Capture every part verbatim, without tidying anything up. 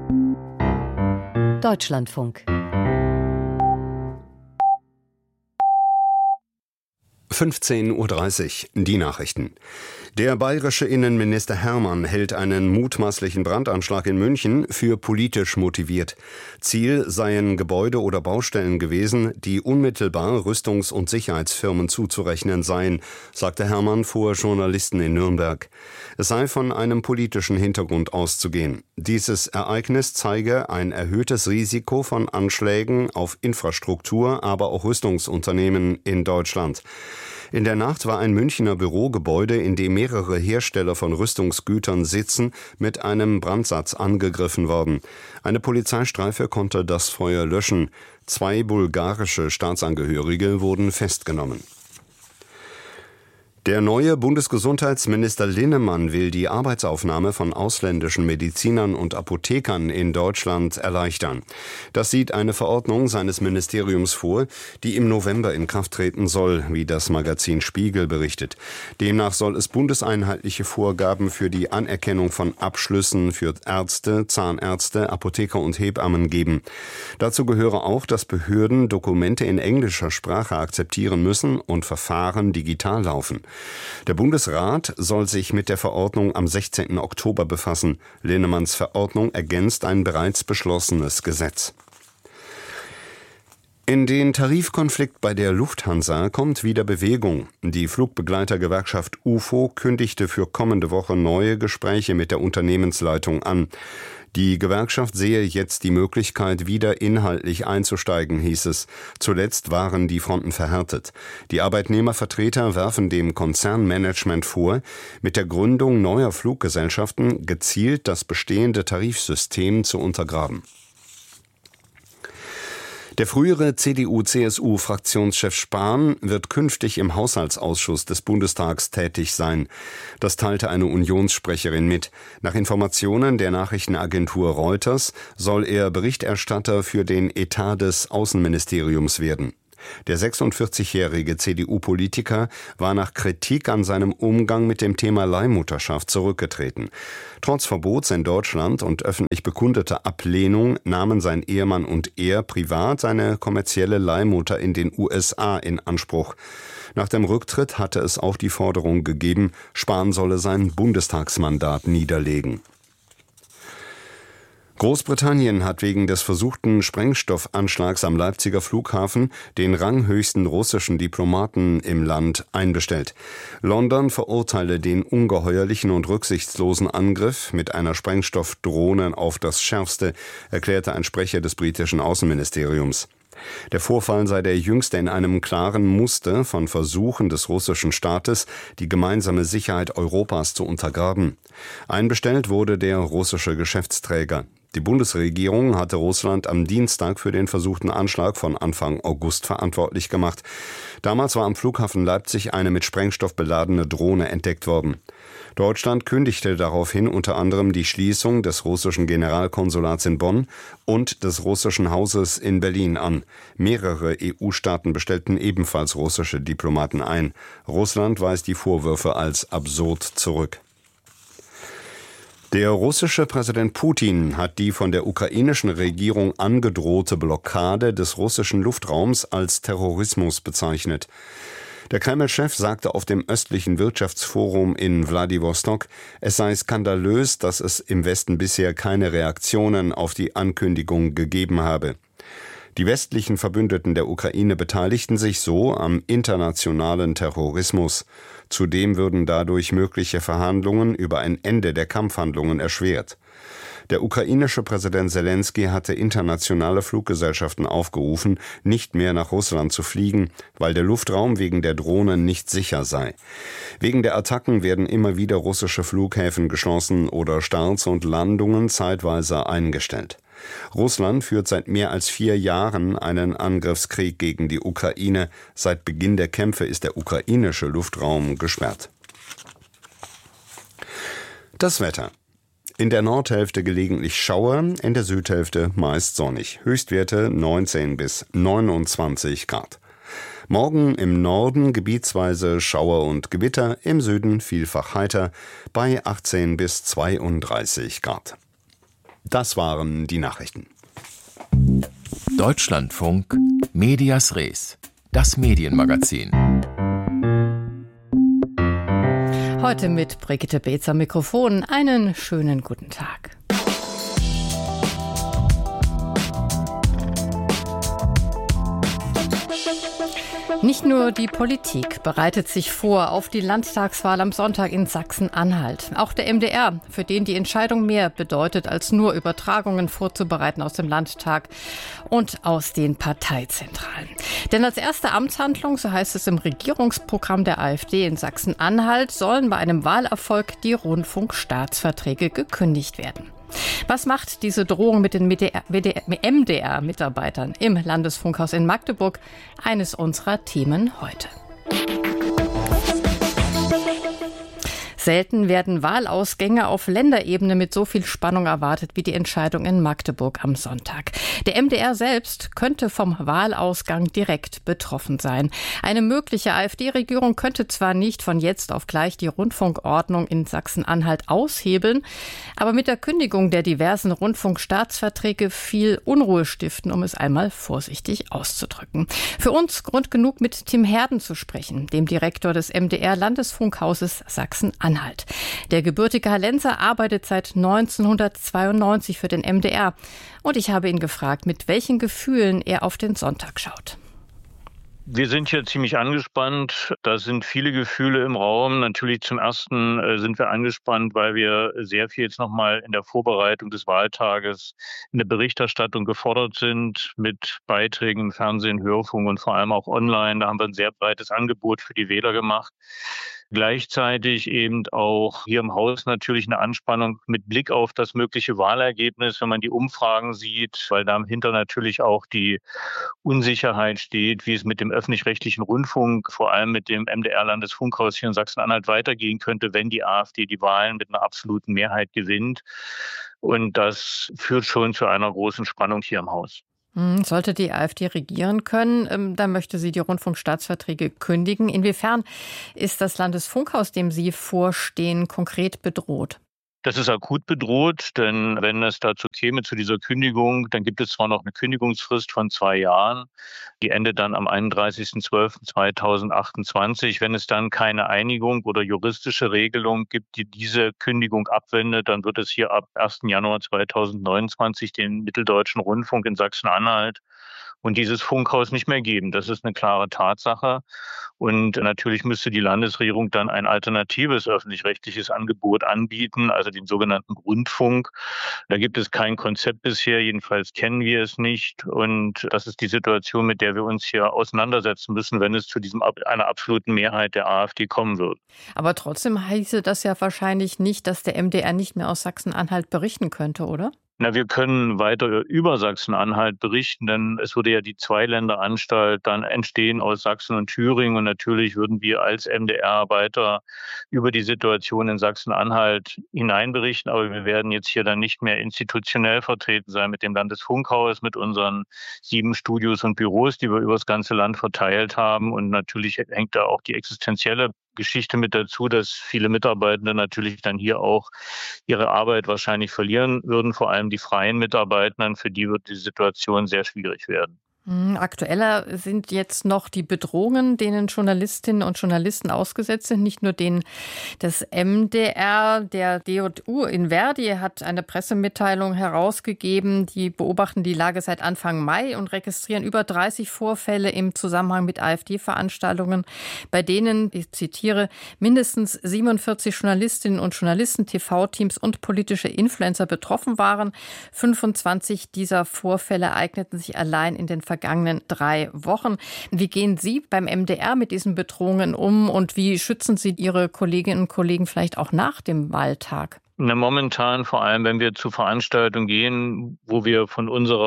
Deutschlandfunk. fünfzehn Uhr dreißig, die Nachrichten. Der bayerische Innenminister Hermann hält einen mutmaßlichen Brandanschlag in München für politisch motiviert. Ziel seien Gebäude oder Baustellen gewesen, die unmittelbar Rüstungs- und Sicherheitsfirmen zuzurechnen seien, sagte Hermann vor Journalisten in Nürnberg. Es sei von einem politischen Hintergrund auszugehen. Dieses Ereignis zeige ein erhöhtes Risiko von Anschlägen auf Infrastruktur, aber auch Rüstungsunternehmen in Deutschland. In der Nacht war ein Münchner Bürogebäude, in dem mehrere Hersteller von Rüstungsgütern sitzen, mit einem Brandsatz angegriffen worden. Eine Polizeistreife konnte das Feuer löschen. Zwei bulgarische Staatsangehörige wurden festgenommen. Der neue Bundesgesundheitsminister Linnemann will die Arbeitsaufnahme von ausländischen Medizinern und Apothekern in Deutschland erleichtern. Das sieht eine Verordnung seines Ministeriums vor, die im November in Kraft treten soll, wie das Magazin Spiegel berichtet. Demnach soll es bundeseinheitliche Vorgaben für die Anerkennung von Abschlüssen für Ärzte, Zahnärzte, Apotheker und Hebammen geben. Dazu gehöre auch, dass Behörden Dokumente in englischer Sprache akzeptieren müssen und Verfahren digital laufen. Der Bundesrat soll sich mit der Verordnung am sechzehnten Oktober befassen. Linnemanns Verordnung ergänzt ein bereits beschlossenes Gesetz. In den Tarifkonflikt bei der Lufthansa kommt wieder Bewegung. Die Flugbegleitergewerkschaft U F O kündigte für kommende Woche neue Gespräche mit der Unternehmensleitung an. Die Gewerkschaft sehe jetzt die Möglichkeit, wieder inhaltlich einzusteigen, hieß es. Zuletzt waren die Fronten verhärtet. Die Arbeitnehmervertreter werfen dem Konzernmanagement vor, mit der Gründung neuer Fluggesellschaften gezielt das bestehende Tarifsystem zu untergraben. Der frühere C D U-C S U-Fraktionschef Spahn wird künftig im Haushaltsausschuss des Bundestags tätig sein. Das teilte eine Unionssprecherin mit. Nach Informationen der Nachrichtenagentur Reuters soll er Berichterstatter für den Etat des Außenministeriums werden. Der sechsundvierzigjährige C D U-Politiker war nach Kritik an seinem Umgang mit dem Thema Leihmutterschaft zurückgetreten. Trotz Verbots in Deutschland und öffentlich bekundeter Ablehnung nahmen sein Ehemann und er privat seine kommerzielle Leihmutter in den U S A in Anspruch. Nach dem Rücktritt hatte es auch die Forderung gegeben, Spahn solle sein Bundestagsmandat niederlegen. Großbritannien hat wegen des versuchten Sprengstoffanschlags am Leipziger Flughafen den ranghöchsten russischen Diplomaten im Land einbestellt. London verurteile den ungeheuerlichen und rücksichtslosen Angriff mit einer Sprengstoffdrohne auf das Schärfste, erklärte ein Sprecher des britischen Außenministeriums. Der Vorfall sei der jüngste in einem klaren Muster von Versuchen des russischen Staates, die gemeinsame Sicherheit Europas zu untergraben. Einbestellt wurde der russische Geschäftsträger. Die Bundesregierung hatte Russland am Dienstag für den versuchten Anschlag von Anfang August verantwortlich gemacht. Damals war am Flughafen Leipzig eine mit Sprengstoff beladene Drohne entdeckt worden. Deutschland kündigte daraufhin unter anderem die Schließung des russischen Generalkonsulats in Bonn und des russischen Hauses in Berlin an. Mehrere E U-Staaten bestellten ebenfalls russische Diplomaten ein. Russland weist die Vorwürfe als absurd zurück. Der russische Präsident Putin hat die von der ukrainischen Regierung angedrohte Blockade des russischen Luftraums als Terrorismus bezeichnet. Der Kreml-Chef sagte auf dem östlichen Wirtschaftsforum in Wladiwostok, es sei skandalös, dass es im Westen bisher keine Reaktionen auf die Ankündigung gegeben habe. Die westlichen Verbündeten der Ukraine beteiligten sich so am internationalen Terrorismus. Zudem würden dadurch mögliche Verhandlungen über ein Ende der Kampfhandlungen erschwert. Der ukrainische Präsident Selensky hatte internationale Fluggesellschaften aufgerufen, nicht mehr nach Russland zu fliegen, weil der Luftraum wegen der Drohnen nicht sicher sei. Wegen der Attacken werden immer wieder russische Flughäfen geschlossen oder Starts und Landungen zeitweise eingestellt. Russland führt seit mehr als vier Jahren einen Angriffskrieg gegen die Ukraine. Seit Beginn der Kämpfe ist der ukrainische Luftraum gesperrt. Das Wetter. In der Nordhälfte gelegentlich Schauer, in der Südhälfte meist sonnig. Höchstwerte neunzehn bis neunundzwanzig Grad. Morgen im Norden gebietsweise Schauer und Gewitter, im Süden vielfach heiter bei achtzehn bis zweiunddreißig Grad. Das waren die Nachrichten. Deutschlandfunk Medias Res, das Medienmagazin. Heute mit Brigitte Beetz am Mikrofon. Einen schönen guten Tag. Nicht nur die Politik bereitet sich vor auf die Landtagswahl am Sonntag in Sachsen-Anhalt. Auch der M D R, für den die Entscheidung mehr bedeutet, als nur Übertragungen vorzubereiten aus dem Landtag und aus den Parteizentralen. Denn als erste Amtshandlung, so heißt es im Regierungsprogramm der AfD in Sachsen-Anhalt, sollen bei einem Wahlerfolg die Rundfunkstaatsverträge gekündigt werden. Was macht diese Drohung mit den M D R-Mitarbeitern im Landesfunkhaus in Magdeburg? Eines unserer Themen heute. Selten werden Wahlausgänge auf Länderebene mit so viel Spannung erwartet wie die Entscheidung in Magdeburg am Sonntag. Der M D R selbst könnte vom Wahlausgang direkt betroffen sein. Eine mögliche AfD-Regierung könnte zwar nicht von jetzt auf gleich die Rundfunkordnung in Sachsen-Anhalt aushebeln, aber mit der Kündigung der diversen Rundfunkstaatsverträge viel Unruhe stiften, um es einmal vorsichtig auszudrücken. Für uns Grund genug, mit Tim Herden zu sprechen, dem Direktor des M D R-Landesfunkhauses Sachsen-Anhalt. Der gebürtige Hallenser arbeitet seit neunzehnhundertzweiundneunzig für den M D R. Und ich habe ihn gefragt, mit welchen Gefühlen er auf den Sonntag schaut. Wir sind hier ziemlich angespannt. Da sind viele Gefühle im Raum. Natürlich zum Ersten äh, sind wir angespannt, weil wir sehr viel jetzt nochmal in der Vorbereitung des Wahltages in der Berichterstattung gefordert sind mit Beiträgen im Fernsehen, Hörfunk und vor allem auch online. Da haben wir ein sehr breites Angebot für die Wähler gemacht. Gleichzeitig eben auch hier im Haus natürlich eine Anspannung mit Blick auf das mögliche Wahlergebnis, wenn man die Umfragen sieht, weil dahinter natürlich auch die Unsicherheit steht, wie es mit dem öffentlich-rechtlichen Rundfunk, vor allem mit dem M D R-Landesfunkhaus hier in Sachsen-Anhalt weitergehen könnte, wenn die AfD die Wahlen mit einer absoluten Mehrheit gewinnt. Und das führt schon zu einer großen Spannung hier im Haus. Sollte die AfD regieren können, dann möchte sie die Rundfunkstaatsverträge kündigen. Inwiefern ist das Landesfunkhaus, dem Sie vorstehen, konkret bedroht? Das ist akut bedroht, denn wenn es dazu käme, zu dieser Kündigung, dann gibt es zwar noch eine Kündigungsfrist von zwei Jahren, die endet dann am einunddreißigsten zwölften zweitausendachtundzwanzig. Wenn es dann keine Einigung oder juristische Regelung gibt, die diese Kündigung abwendet, dann wird es hier ab ersten Januar zweitausendneunundzwanzig den Mitteldeutschen Rundfunk in Sachsen-Anhalt und dieses Funkhaus nicht mehr geben. Das ist eine klare Tatsache. Und natürlich müsste die Landesregierung dann ein alternatives öffentlich-rechtliches Angebot anbieten, also den sogenannten Rundfunk. Da gibt es kein Konzept bisher, jedenfalls kennen wir es nicht. Und das ist die Situation, mit der wir uns hier auseinandersetzen müssen, wenn es zu diesem einer absoluten Mehrheit der AfD kommen wird. Aber trotzdem heiße das ja wahrscheinlich nicht, dass der M D R nicht mehr aus Sachsen-Anhalt berichten könnte, oder? Na, wir können weiter über Sachsen-Anhalt berichten, denn es würde ja die Zweiländeranstalt dann entstehen aus Sachsen und Thüringen. Und natürlich würden wir als M D R-Arbeiter über die Situation in Sachsen-Anhalt hineinberichten. Aber wir werden jetzt hier dann nicht mehr institutionell vertreten sein mit dem Landesfunkhaus, mit unseren sieben Studios und Büros, die wir über das ganze Land verteilt haben. Und natürlich hängt da auch die existenzielle Geschichte mit dazu, dass viele Mitarbeitende natürlich dann hier auch ihre Arbeit wahrscheinlich verlieren würden, vor allem die freien Mitarbeitenden, für die wird die Situation sehr schwierig werden. Aktueller sind jetzt noch die Bedrohungen, denen Journalistinnen und Journalisten ausgesetzt sind, nicht nur denen des M D R. Der D J U in Verdi hat eine Pressemitteilung herausgegeben, die beobachten die Lage seit Anfang Mai und registrieren über dreißig Vorfälle im Zusammenhang mit AfD-Veranstaltungen, bei denen, ich zitiere, mindestens siebenundvierzig Journalistinnen und Journalisten, T V-Teams und politische Influencer betroffen waren. fünfundzwanzig dieser Vorfälle ereigneten sich allein in den vergangenen drei Wochen. Wie gehen Sie beim M D R mit diesen Bedrohungen um und wie schützen Sie Ihre Kolleginnen und Kollegen vielleicht auch nach dem Wahltag? Na, momentan, vor allem wenn wir zu Veranstaltungen gehen, wo wir von unserer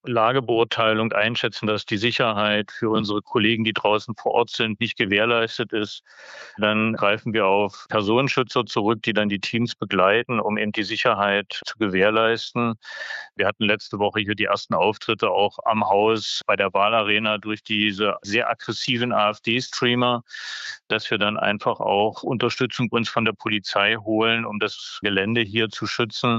Lagebeurteilung einschätzen, dass die Sicherheit für unsere Kollegen, die draußen vor Ort sind, nicht gewährleistet ist, dann greifen wir auf Personenschützer zurück, die dann die Teams begleiten, um eben die Sicherheit zu gewährleisten. Wir hatten letzte Woche hier die ersten Auftritte auch am Haus bei der Wahlarena durch diese sehr aggressiven AfD-Streamer, dass wir dann einfach auch Unterstützung uns von der Polizei holen, um das Gelände hier zu schützen.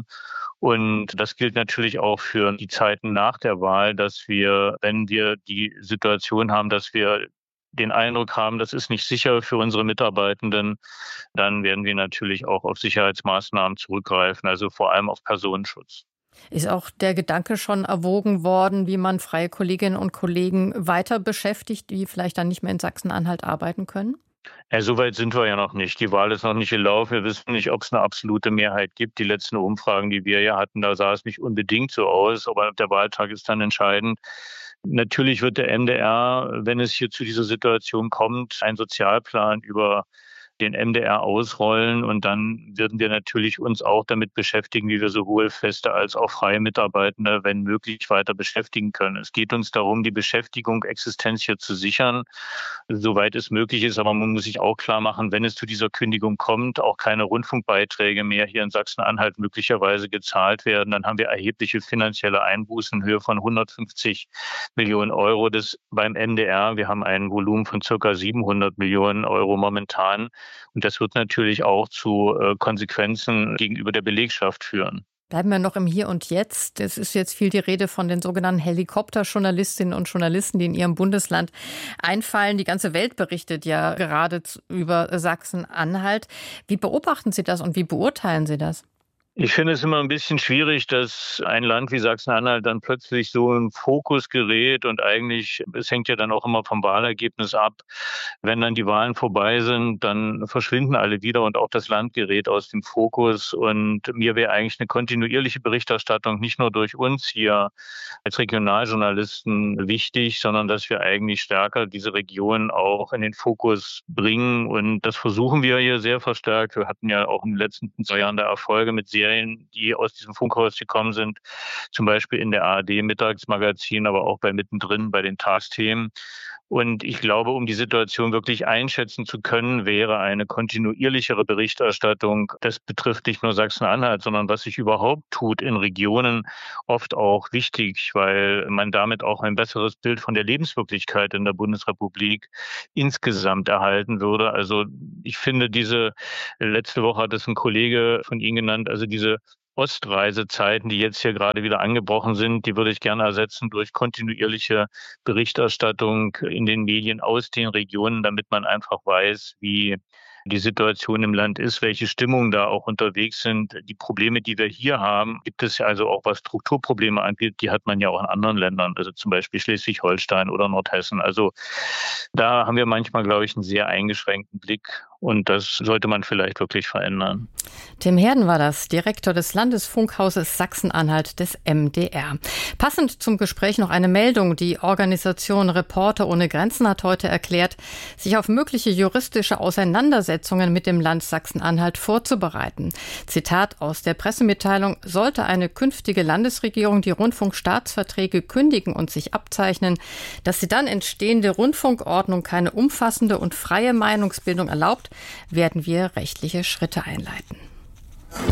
Und das gilt natürlich auch für die Zeiten nach der Wahl, dass wir, wenn wir die Situation haben, dass wir den Eindruck haben, das ist nicht sicher für unsere Mitarbeitenden, dann werden wir natürlich auch auf Sicherheitsmaßnahmen zurückgreifen, also vor allem auf Personenschutz. Ist auch der Gedanke schon erwogen worden, wie man freie Kolleginnen und Kollegen weiter beschäftigt, die vielleicht dann nicht mehr in Sachsen-Anhalt arbeiten können? Ja, so weit sind wir ja noch nicht. Die Wahl ist noch nicht gelaufen. Wir wissen nicht, ob es eine absolute Mehrheit gibt. Die letzten Umfragen, die wir ja hatten, da sah es nicht unbedingt so aus, aber der Wahltag ist dann entscheidend. Natürlich wird der M D R, wenn es hier zu dieser Situation kommt, einen Sozialplan über den M D R ausrollen und dann würden wir natürlich uns auch damit beschäftigen, wie wir sowohl feste als auch freie Mitarbeitende, wenn möglich, weiter beschäftigen können. Es geht uns darum, die Beschäftigung, Existenz hier zu sichern, soweit es möglich ist. Aber man muss sich auch klar machen, wenn es zu dieser Kündigung kommt, auch keine Rundfunkbeiträge mehr hier in Sachsen-Anhalt möglicherweise gezahlt werden, dann haben wir erhebliche finanzielle Einbußen in Höhe von hundertfünfzig Millionen Euro das beim M D R. Wir haben ein Volumen von circa siebenhundert Millionen Euro momentan. Und das wird natürlich auch zu äh, Konsequenzen gegenüber der Belegschaft führen. Bleiben wir noch im Hier und Jetzt. Es ist jetzt viel die Rede von den sogenannten Helikopterjournalistinnen und Journalisten, die in ihrem Bundesland einfallen. Die ganze Welt berichtet ja gerade über Sachsen-Anhalt. Wie beobachten Sie das und wie beurteilen Sie das? Ich finde es immer ein bisschen schwierig, dass ein Land wie Sachsen-Anhalt dann plötzlich so im Fokus gerät und eigentlich, es hängt ja dann auch immer vom Wahlergebnis ab. Wenn dann die Wahlen vorbei sind, dann verschwinden alle wieder und auch das Land gerät aus dem Fokus. Und mir wäre eigentlich eine kontinuierliche Berichterstattung nicht nur durch uns hier als Regionaljournalisten wichtig, sondern dass wir eigentlich stärker diese Region auch in den Fokus bringen. Und das versuchen wir hier sehr verstärkt. Wir hatten ja auch in den letzten zwei Jahren da Erfolge mit sehr die aus diesem Funkhaus gekommen sind, zum Beispiel in der A R D-Mittagsmagazin, aber auch bei Mittendrin bei den Tagesthemen. Und ich glaube, um die Situation wirklich einschätzen zu können, wäre eine kontinuierlichere Berichterstattung, das betrifft nicht nur Sachsen-Anhalt, sondern was sich überhaupt tut in Regionen, oft auch wichtig, weil man damit auch ein besseres Bild von der Lebenswirklichkeit in der Bundesrepublik insgesamt erhalten würde. Also ich finde diese, letzte Woche hat es ein Kollege von Ihnen genannt, also diese Ostreisezeiten, die jetzt hier gerade wieder angebrochen sind, die würde ich gerne ersetzen durch kontinuierliche Berichterstattung in den Medien aus den Regionen, damit man einfach weiß, wie die Situation im Land ist, welche Stimmungen da auch unterwegs sind. Die Probleme, die wir hier haben, gibt es ja also auch, was Strukturprobleme angeht, die hat man ja auch in anderen Ländern, also zum Beispiel Schleswig-Holstein oder Nordhessen. Also da haben wir manchmal, glaube ich, einen sehr eingeschränkten Blick und das sollte man vielleicht wirklich verändern. Tim Herden war das, Direktor des Landesfunkhauses Sachsen-Anhalt des M D R. Passend zum Gespräch noch eine Meldung. Die Organisation Reporter ohne Grenzen hat heute erklärt, sich auf mögliche juristische Auseinandersetzungen mit dem Land Sachsen-Anhalt vorzubereiten. Zitat aus der Pressemitteilung: Sollte eine künftige Landesregierung die Rundfunkstaatsverträge kündigen und sich abzeichnen, dass die dann entstehende Rundfunkordnung keine umfassende und freie Meinungsbildung erlaubt, werden wir rechtliche Schritte einleiten.